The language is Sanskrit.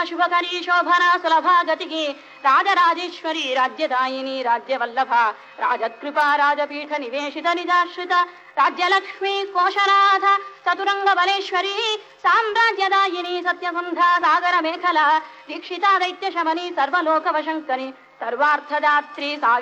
शुभकरी शोभना सुलभा गतिकी राजराजेश्वरी राज्यदायिनी राज्यवल्लभा राजत्कृपा राजपीठ निवेशित निजाश्रित राज्यलक्ष्मी कोशनाथ चतुरंग बलेश्वरी साम्राज्यदायिनी सत्यसंधा सागर मेखला दीक्षिता दैत्य शमनी सर्वलोकवशंकरी सर्वार्थदात्री